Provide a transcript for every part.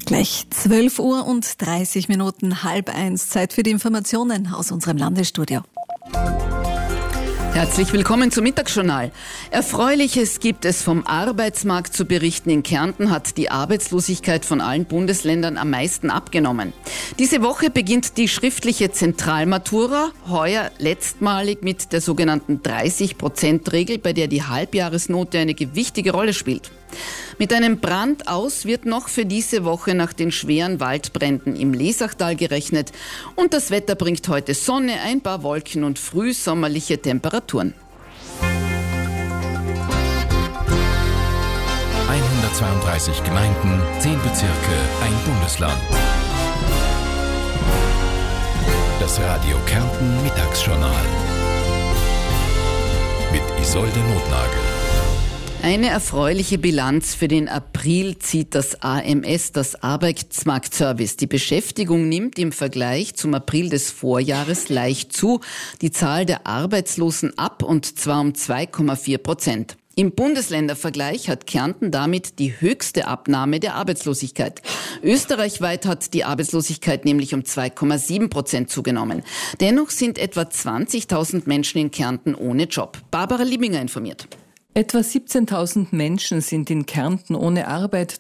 Gleich 12:30 Uhr, 12:30, Zeit für die Informationen aus unserem Landesstudio. Herzlich willkommen zum Mittagsjournal. Erfreuliches gibt es vom Arbeitsmarkt zu berichten. In Kärnten hat die Arbeitslosigkeit von allen Bundesländern am meisten abgenommen. Diese Woche beginnt die schriftliche Zentralmatura, heuer letztmalig mit der sogenannten 30%-Regel, bei der die Halbjahresnote eine gewichtige Rolle spielt. Mit einem Brandaus wird noch für diese Woche nach den schweren Waldbränden im Lesachtal gerechnet. Und das Wetter bringt heute Sonne, ein paar Wolken und frühsommerliche Temperaturen. 132 Gemeinden, 10 Bezirke, ein Bundesland. Das Radio Kärnten Mittagsjournal mit Isolde Notnagel. Eine erfreuliche Bilanz für den April zieht das AMS, das Arbeitsmarktservice. Die Beschäftigung nimmt im Vergleich zum April des Vorjahres leicht zu. Die Zahl der Arbeitslosen ab, und zwar um 2,4%. Im Bundesländervergleich hat Kärnten damit die höchste Abnahme der Arbeitslosigkeit. Österreichweit hat die Arbeitslosigkeit nämlich um 2,7% zugenommen. Dennoch sind etwa 20.000 Menschen in Kärnten ohne Job. Barbara Liebinger informiert. Etwa 17.000 Menschen sind in Kärnten ohne Arbeit,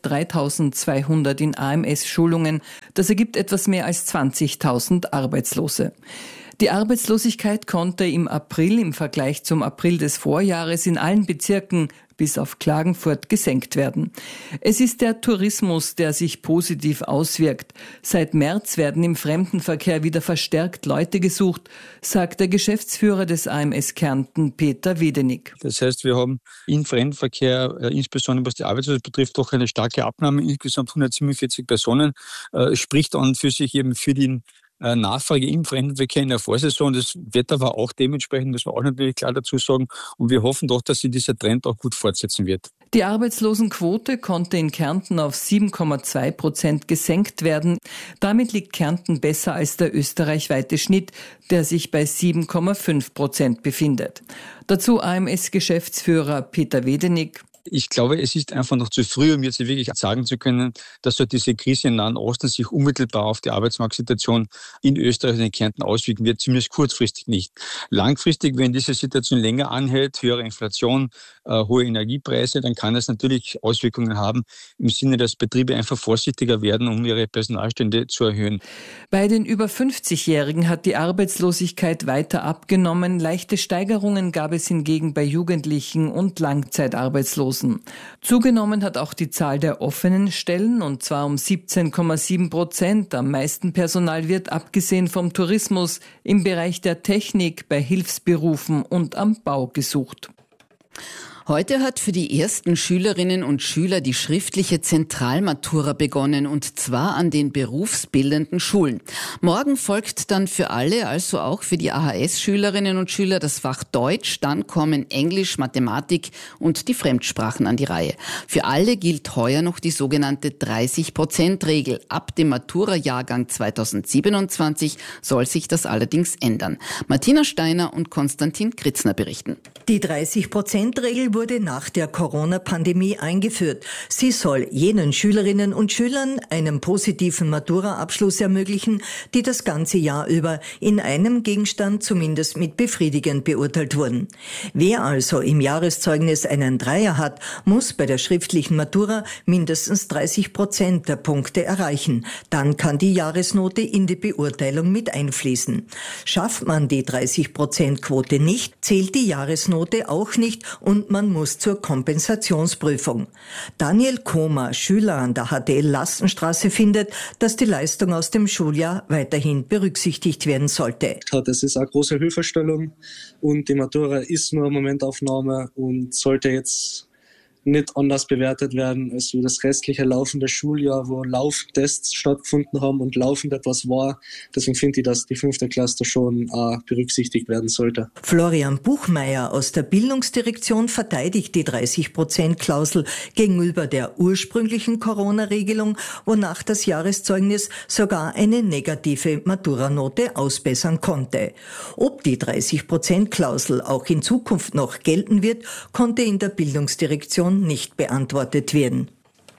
3.200 in AMS-Schulungen. Das ergibt etwas mehr als 20.000 Arbeitslose. Die Arbeitslosigkeit konnte im April im Vergleich zum April des Vorjahres in allen Bezirken bis auf Klagenfurt gesenkt werden. Es ist der Tourismus, der sich positiv auswirkt. Seit März werden im Fremdenverkehr wieder verstärkt Leute gesucht, sagt der Geschäftsführer des AMS Kärnten, Peter Wiedenig. Das heißt, wir haben im Fremdenverkehr, insbesondere was die Arbeitslosigkeit betrifft, doch eine starke Abnahme, insgesamt 147 Personen. Spricht an und für sich eben für die Nachfrage im Fremdenverkehr in der Vorsaison. Das Wetter war auch dementsprechend, muss man auch natürlich klar dazu sagen. Und wir hoffen doch, dass sich dieser Trend auch gut fortsetzen wird. Die Arbeitslosenquote konnte in Kärnten auf 7,2% gesenkt werden. Damit liegt Kärnten besser als der österreichweite Schnitt, der sich bei 7,5% befindet. Dazu AMS-Geschäftsführer Peter Wiedenig. Ich glaube, es ist einfach noch zu früh, um jetzt wirklich sagen zu können, dass so diese Krise im Nahen Osten sich unmittelbar auf die Arbeitsmarktsituation in Österreich und in Kärnten auswirken wird, zumindest kurzfristig nicht. Langfristig, wenn diese Situation länger anhält, höhere Inflation, hohe Energiepreise, dann kann es natürlich Auswirkungen haben im Sinne, dass Betriebe einfach vorsichtiger werden, um ihre Personalstände zu erhöhen. Bei den über 50-Jährigen hat die Arbeitslosigkeit weiter abgenommen. Leichte Steigerungen gab es hingegen bei Jugendlichen und Langzeitarbeitslosen. Zugenommen hat auch die Zahl der offenen Stellen, und zwar um 17,7%. Am meisten Personal wird, abgesehen vom Tourismus, im Bereich der Technik, bei Hilfsberufen und am Bau gesucht. Heute hat für die ersten Schülerinnen und Schüler die schriftliche Zentralmatura begonnen, und zwar an den berufsbildenden Schulen. Morgen folgt dann für alle, also auch für die AHS-Schülerinnen und Schüler, das Fach Deutsch. Dann kommen Englisch, Mathematik und die Fremdsprachen an die Reihe. Für alle gilt heuer noch die sogenannte 30%-Regel. Ab dem Matura-Jahrgang 2027 soll sich das allerdings ändern. Martina Steiner und Konstantin Kritzner berichten. Die 30%-Regel wurde nach der Corona-Pandemie eingeführt. Sie soll jenen Schülerinnen und Schülern einen positiven Matura-Abschluss ermöglichen, die das ganze Jahr über in einem Gegenstand zumindest mit befriedigend beurteilt wurden. Wer also im Jahreszeugnis einen Dreier hat, muss bei der schriftlichen Matura mindestens 30% der Punkte erreichen. Dann kann die Jahresnote in die Beurteilung mit einfließen. Schafft man die 30%-Quote nicht, zählt die Jahresnote auch nicht und man muss zur Kompensationsprüfung. Daniel Koma, Schüler an der HTL Lastenstraße, findet, dass die Leistung aus dem Schuljahr weiterhin berücksichtigt werden sollte. Das ist eine große Hilfestellung und die Matura ist nur eine Momentaufnahme und sollte jetzt nicht anders bewertet werden als wie das restliche laufende Schuljahr, wo Lauftests stattgefunden haben und laufend etwas war. Deswegen finde ich, dass die 5. Klasse schon berücksichtigt werden sollte. Florian Buchmeier aus der Bildungsdirektion verteidigt die 30%-Klausel gegenüber der ursprünglichen Corona-Regelung, wonach das Jahreszeugnis sogar eine negative Maturanote ausbessern konnte. Ob die 30%-Klausel auch in Zukunft noch gelten wird, konnte in der Bildungsdirektion nicht beantwortet werden.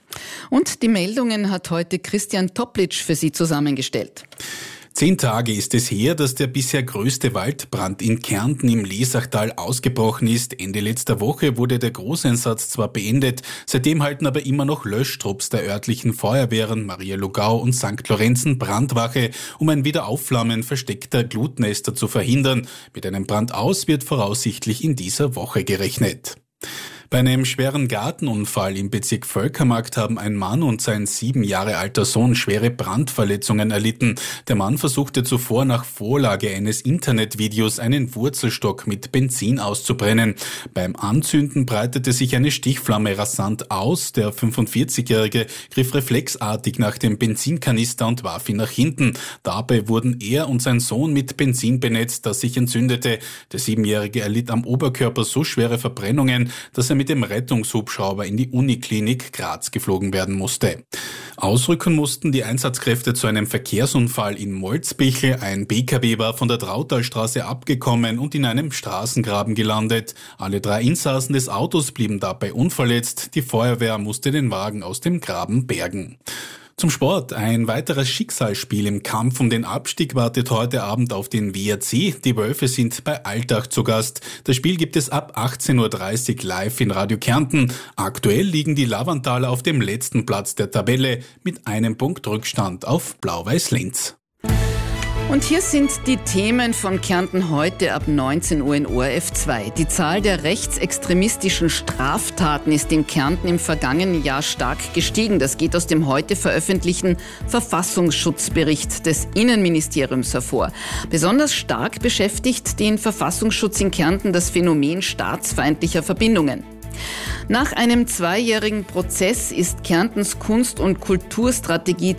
Und die Meldungen hat heute Christian Toplitsch für Sie zusammengestellt. 10 Tage ist es her, dass der bisher größte Waldbrand in Kärnten im Lesachtal ausgebrochen ist. Ende letzter Woche wurde der Großeinsatz zwar beendet, seitdem halten aber immer noch Löschtrupps der örtlichen Feuerwehren Maria Lugau und St. Lorenzen Brandwache, um ein Wiederaufflammen versteckter Glutnester zu verhindern. Mit einem Brandaus wird voraussichtlich in dieser Woche gerechnet. Bei einem schweren Gartenunfall im Bezirk Völkermarkt haben ein Mann und sein 7 Jahre alter Sohn schwere Brandverletzungen erlitten. Der Mann versuchte zuvor nach Vorlage eines Internetvideos einen Wurzelstock mit Benzin auszubrennen. Beim Anzünden breitete sich eine Stichflamme rasant aus. Der 45-Jährige griff reflexartig nach dem Benzinkanister und warf ihn nach hinten. Dabei wurden er und sein Sohn mit Benzin benetzt, das sich entzündete. Der 7-Jährige erlitt am Oberkörper so schwere Verbrennungen, dass er mit dem Rettungshubschrauber in die Uniklinik Graz geflogen werden musste. Ausrücken mussten die Einsatzkräfte zu einem Verkehrsunfall in Molzbichl. Ein BKW war von der Trautalstraße abgekommen und in einem Straßengraben gelandet. Alle 3 Insassen des Autos blieben dabei unverletzt. Die Feuerwehr musste den Wagen aus dem Graben bergen. Zum Sport. Ein weiteres Schicksalsspiel im Kampf um den Abstieg wartet heute Abend auf den WRC. Die Wölfe sind bei Altach zu Gast. Das Spiel gibt es ab 18.30 Uhr live in Radio Kärnten. Aktuell liegen die Lavantaler auf dem letzten Platz der Tabelle mit 1 Punkt Rückstand auf Blau-Weiß Linz. Und hier sind die Themen von Kärnten heute ab 19 Uhr in ORF 2. Die Zahl der rechtsextremistischen Straftaten ist in Kärnten im vergangenen Jahr stark gestiegen. Das geht aus dem heute veröffentlichten Verfassungsschutzbericht des Innenministeriums hervor. Besonders stark beschäftigt den Verfassungsschutz in Kärnten das Phänomen staatsfeindlicher Verbindungen. Nach einem 2-jährigen Prozess ist Kärntens Kunst- und Kulturstrategie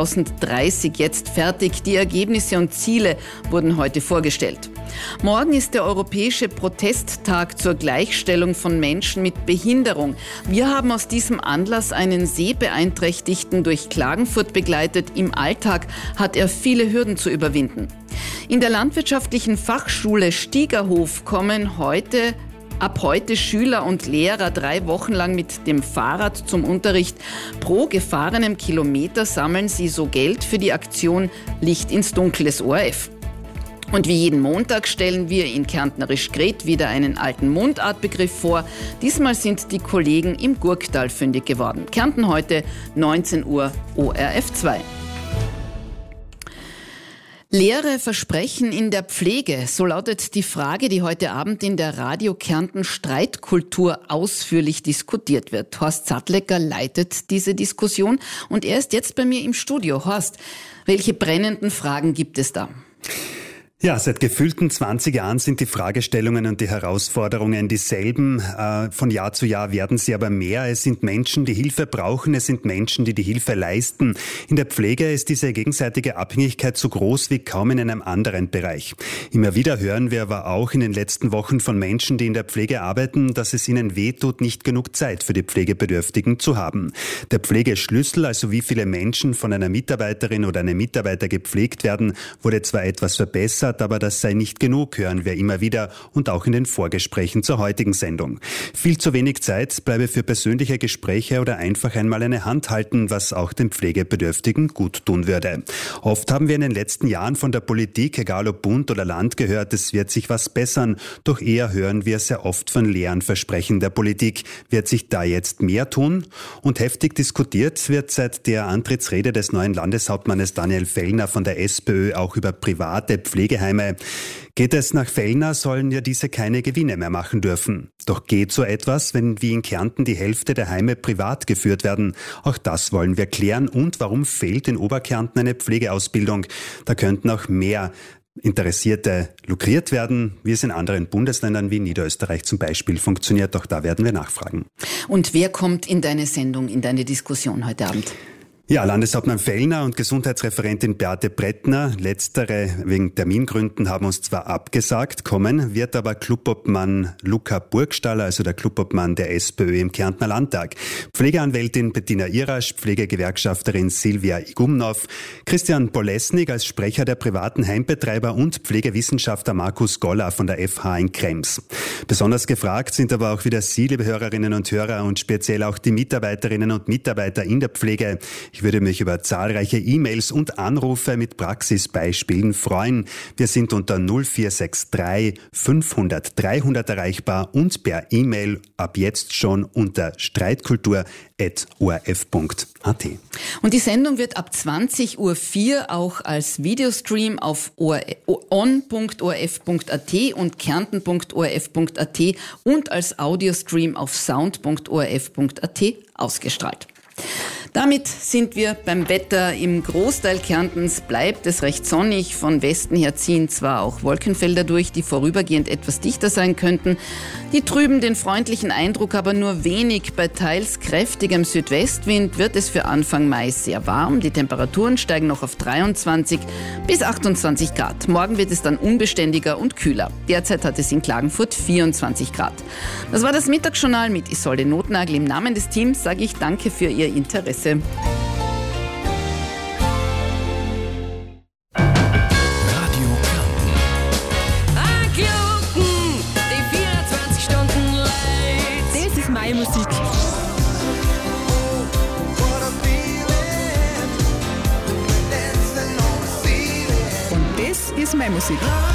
2030 jetzt fertig. Die Ergebnisse und Ziele wurden heute vorgestellt. Morgen ist der Europäische Protesttag zur Gleichstellung von Menschen mit Behinderung. Wir haben aus diesem Anlass einen Sehbeeinträchtigten durch Klagenfurt begleitet. Im Alltag hat er viele Hürden zu überwinden. In der landwirtschaftlichen Fachschule Stiegerhof kommen ab heute Schüler und Lehrer 3 Wochen lang mit dem Fahrrad zum Unterricht. Pro gefahrenem Kilometer sammeln sie so Geld für die Aktion Licht ins Dunkel des ORF. Und wie jeden Montag stellen wir in Kärntnerisch Gret wieder einen alten Mundartbegriff vor. Diesmal sind die Kollegen im Gurktal fündig geworden. Kärnten heute 19 Uhr ORF 2. Leere Versprechen in der Pflege, so lautet die Frage, die heute Abend in der Radio Kärnten Streitkultur ausführlich diskutiert wird. Horst Zattlecker leitet diese Diskussion und er ist jetzt bei mir im Studio. Horst, welche brennenden Fragen gibt es da? Ja, seit gefühlten 20 Jahren sind die Fragestellungen und die Herausforderungen dieselben. Von Jahr zu Jahr werden sie aber mehr. Es sind Menschen, die Hilfe brauchen. Es sind Menschen, die die Hilfe leisten. In der Pflege ist diese gegenseitige Abhängigkeit so groß wie kaum in einem anderen Bereich. Immer wieder hören wir aber auch in den letzten Wochen von Menschen, die in der Pflege arbeiten, dass es ihnen wehtut, nicht genug Zeit für die Pflegebedürftigen zu haben. Der Pflegeschlüssel, also wie viele Menschen von einer Mitarbeiterin oder einem Mitarbeiter gepflegt werden, wurde zwar etwas verbessert, aber das sei nicht genug, hören wir immer wieder und auch in den Vorgesprächen zur heutigen Sendung. Viel zu wenig Zeit bleibe für persönliche Gespräche oder einfach einmal eine Hand halten, was auch den Pflegebedürftigen gut tun würde. Oft haben wir in den letzten Jahren von der Politik, egal ob Bund oder Land, gehört, es wird sich was bessern. Doch eher hören wir sehr oft von leeren Versprechen der Politik. Wird sich da jetzt mehr tun? Und heftig diskutiert wird seit der Antrittsrede des neuen Landeshauptmannes Daniel Fellner von der SPÖ auch über private Pflegeheime. Geht es nach Fellner, sollen ja diese keine Gewinne mehr machen dürfen. Doch geht so etwas, wenn wie in Kärnten die Hälfte der Heime privat geführt werden? Auch das wollen wir klären. Und warum fehlt in Oberkärnten eine Pflegeausbildung? Da könnten auch mehr Interessierte lukriert werden, wie es in anderen Bundesländern wie Niederösterreich zum Beispiel funktioniert. Auch da werden wir nachfragen. Und wer kommt in deine Sendung, in deine Diskussion heute Abend? Ja, Landeshauptmann Fellner und Gesundheitsreferentin Beate Brettner, letztere wegen Termingründen, haben uns zwar abgesagt, kommen wird aber Clubobmann Luca Burgstaller, also der Clubobmann der SPÖ im Kärntner Landtag, Pflegeanwältin Bettina Irasch, Pflegegewerkschafterin Silvia Igumnov, Christian Bolesnik als Sprecher der privaten Heimbetreiber und Pflegewissenschaftler Markus Goller von der FH in Krems. Besonders gefragt sind aber auch wieder Sie, liebe Hörerinnen und Hörer, und speziell auch die Mitarbeiterinnen und Mitarbeiter in der Pflege. Ich würde mich über zahlreiche E-Mails und Anrufe mit Praxisbeispielen freuen. Wir sind unter 0463 500 300 erreichbar und per E-Mail ab jetzt schon unter streitkultur@orf.at. Und die Sendung wird ab 20.04 Uhr auch als Videostream auf on.orf.at und kärnten.orf.at und als Audiostream auf sound.orf.at ausgestrahlt. Damit sind wir beim Wetter. Im Großteil Kärntens bleibt es recht sonnig. Von Westen her ziehen zwar auch Wolkenfelder durch, die vorübergehend etwas dichter sein könnten. Die trüben den freundlichen Eindruck aber nur wenig. Bei teils kräftigem Südwestwind wird es für Anfang Mai sehr warm. Die Temperaturen steigen noch auf 23 bis 28 Grad. Morgen wird es dann unbeständiger und kühler. Derzeit hat es in Klagenfurt 24 Grad. Das war das Mittagsjournal mit Isolde Notnagel. Im Namen des Teams sage ich danke für Ihr Interesse. Radio Kärnten. Die 24 Stunden live. Das ist meine Musik. Und das ist meine Musik.